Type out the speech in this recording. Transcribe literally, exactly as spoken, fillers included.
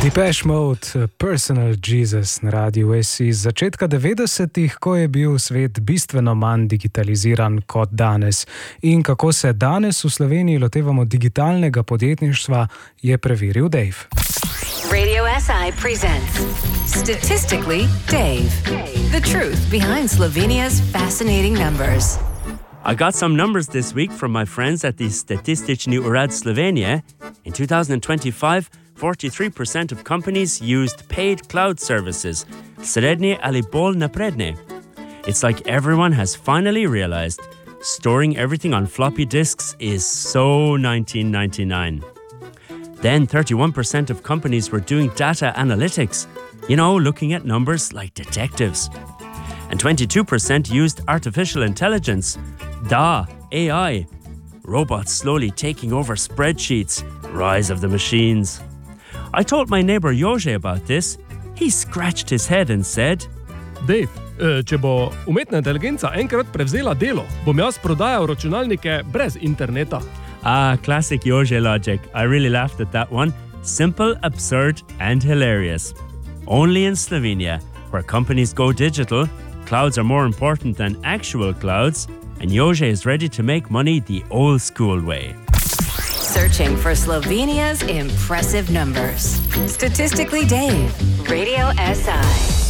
Depeche Mode, Personal Jesus na radiju S I z začetka devetdesetih, ko je bil svet bistveno manj digitaliziran kot danes. In kako se danes v Sloveniji lotevamo digitalnega podjetništva, je preveril Dave. Radio S I presents Statistically Dave. The truth behind Slovenia's fascinating numbers. I got some numbers this week from my friends at the Statistični urad Slovenije. In two thousand twenty-five, forty-three percent of companies used paid cloud services, srednje ali bolj napredne. It's like everyone has finally realized storing everything on floppy disks is so nineteen ninety-nine. Then thirty-one percent of companies were doing data analytics, you know, looking at numbers like detectives. And twenty-two percent used artificial intelligence, D A, A I, robots slowly taking over spreadsheets, rise of the machines. I told my neighbor Jože about this. He scratched his head and said, Dave, če bo umetna inteligenca enkrat prevzela delo, bom jaz prodajal računalnike brez interneta. Ah, classic Jože logic. I really laughed at that one. Simple, absurd, and hilarious. Only in Slovenia, where companies go digital, clouds are more important than actual clouds, and Jože is ready to make money the old school way. Searching for Slovenia's impressive numbers. Statistically Dave, Radio S I.